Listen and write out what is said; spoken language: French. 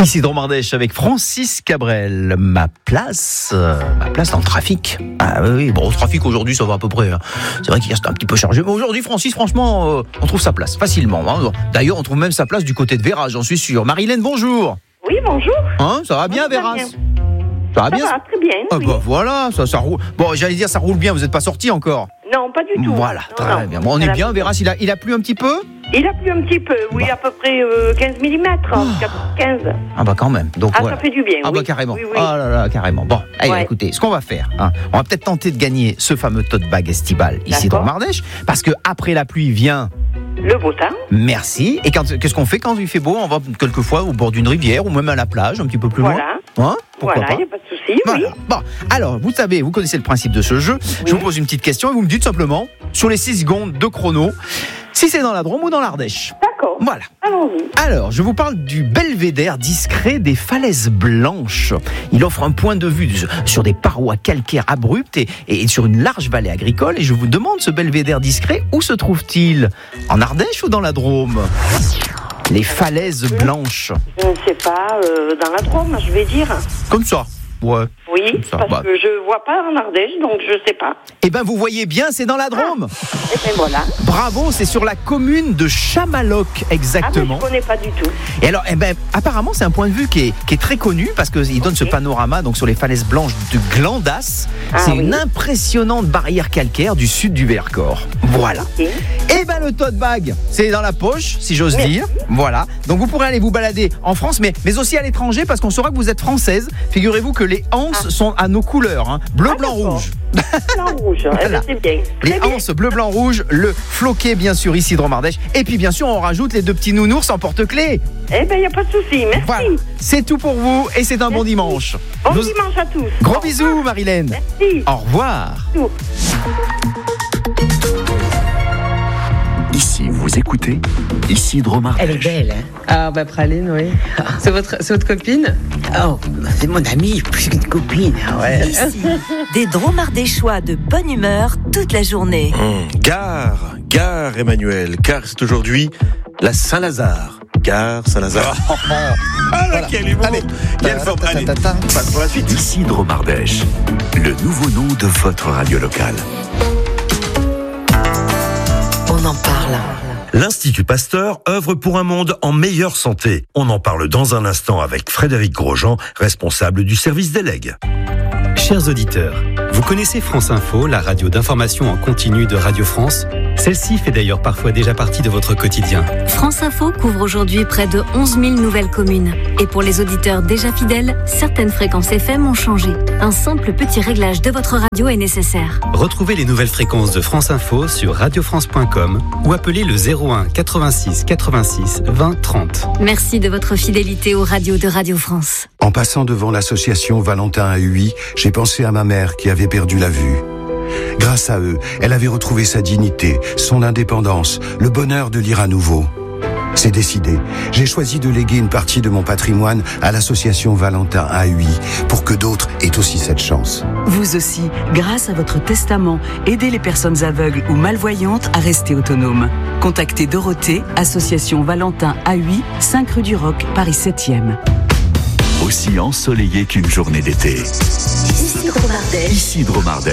Isidro Mardèche avec Francis Cabrel. Ma place dans le trafic. Ah oui, bon, le trafic aujourd'hui ça va à peu près. Hein. C'est vrai qu'il reste un petit peu chargé, mais aujourd'hui Francis, franchement, on trouve sa place facilement. Hein. D'ailleurs, on trouve même sa place du côté de Véras, j'en suis sûr. Marilène, bonjour. Oui, bonjour. Hein, ça va bien, Véras? Ça va bien? Ça va très bien. Ah oui. bah voilà, ça roule. Bon, j'allais dire ça roule bien. Vous n'êtes pas sorti encore? Non, pas du tout. Voilà, non, très bien. Bon, on est bien, Véras. Il a plu un petit peu? Il a plu un petit peu, oui, à peu près 15 mm, 15. Ah bah quand même. Donc, Ça fait du bien, Ah oui. bah carrément. Oui. Ah là là, carrément. Bon, allez, écoutez, ce qu'on va faire, hein, on va peut-être tenter de gagner ce fameux tote bag estival ici dans Mardèche, parce que après la pluie vient le beau temps. Merci. Et qu'est-ce qu'on fait quand il fait beau? On va quelquefois au bord d'une rivière ou même à la plage, un petit peu plus loin. Hein? Pourquoi voilà, il pas? n'y a pas de souci, voilà. oui. Bon, alors, vous savez, vous connaissez le principe de ce jeu. Je vous pose une petite question et vous me dites simplement, sur les 6 secondes de chrono, si c'est dans la Drôme ou dans l'Ardèche. D'accord. Voilà. Allons-y. Alors, je vous parle du belvédère discret des falaises blanches. Il offre un point de vue sur des parois calcaires abruptes et sur une large vallée agricole. Et je vous demande, ce belvédère discret, où se trouve-t-il? En Ardèche ou dans la Drôme? Les falaises blanches. Je ne sais pas, dans la Drôme, je vais dire. Comme ça. Ouais. Oui, Ça, parce que je ne vois pas en Ardèche, donc je ne sais pas. Eh bien, vous voyez bien, c'est dans la Drôme. Et bien voilà. Bravo, c'est sur la commune de Chamalloc, exactement. Ah, mais je ne connais pas du tout. Et alors, apparemment, c'est un point de vue qui est très connu parce qu'il donne ce panorama donc sur les falaises blanches de Glandas. C'est une impressionnante barrière calcaire du sud du Vercors. Voilà. Et le tote bag, c'est dans la poche, si j'ose dire. Voilà. Donc vous pourrez aller vous balader en France, mais aussi à l'étranger parce qu'on saura que vous êtes française. Figurez-vous que les anses sont à nos couleurs, hein. Bleu, blanc, rouge. Blanc, rouge. Voilà. C'est bien. Les anses bleu, blanc, rouge, le floqué, bien sûr, ici dans Mardèche. Et puis, bien sûr, on rajoute les 2 petits nounours en porte-clés. Eh bien, il n'y a pas de souci. Merci. Voilà. C'est tout pour vous et c'est un bon dimanche. Bon dimanche à tous. Gros bisous, Marilène. Merci. Au revoir. Ici, vous écoutez Isidro Mardèche. Elle est belle, hein? Ah, Praline, oui. C'est votre copine? Oh, c'est mon amie, plus qu'une copine. Ouais. Ici, des dromardéchois de bonne humeur toute la journée. Gare Emmanuel, car c'est aujourd'hui la Saint-Lazare. Gare Saint-Lazare. Quel humour. Allez, quelle forme. Allez, passe pour la suite. Isidro Mardèche, le nouveau nom de votre radio locale. On en parle. L'Institut Pasteur œuvre pour un monde en meilleure santé. On en parle dans un instant avec Frédéric Grosjean, responsable du service des legs. Chers auditeurs, vous connaissez France Info, la radio d'information en continu de Radio France? Celle-ci fait d'ailleurs parfois déjà partie de votre quotidien. France Info couvre aujourd'hui près de 11 000 nouvelles communes. Et pour les auditeurs déjà fidèles, certaines fréquences FM ont changé. Un simple petit réglage de votre radio est nécessaire. Retrouvez les nouvelles fréquences de France Info sur radiofrance.com ou appelez le 01 86 86 20 30. Merci de votre fidélité aux radios de Radio France. En passant devant l'association Valentin à Huy, j'ai pensé à ma mère qui avait perdu la vue. Grâce à eux, elle avait retrouvé sa dignité, son indépendance, le bonheur de lire à nouveau. C'est décidé. J'ai choisi de léguer une partie de mon patrimoine à l'association Valentin à Huy pour que d'autres aient aussi cette chance. Vous aussi, grâce à votre testament, aidez les personnes aveugles ou malvoyantes à rester autonomes. Contactez Dorothée, association Valentin à Huy, 5 rue du Roc, Paris 7e. Aussi ensoleillé qu'une journée d'été. Isidro Mardèche. Isidro Mardèche.